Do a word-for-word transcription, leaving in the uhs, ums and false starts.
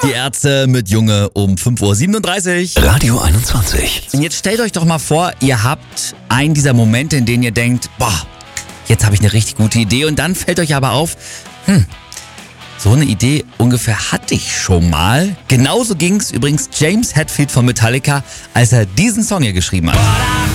Die Ärzte mit Junge um fünf Uhr siebenunddreißig. Radio einundzwanzig. Und jetzt stellt euch doch mal vor, ihr habt einen dieser Momente, in denen ihr denkt, boah, jetzt habe ich eine richtig gute Idee. Und dann fällt euch aber auf, hm, so eine Idee ungefähr hatte ich schon mal. Genauso ging es übrigens James Hetfield von Metallica, als er diesen Song hier geschrieben hat.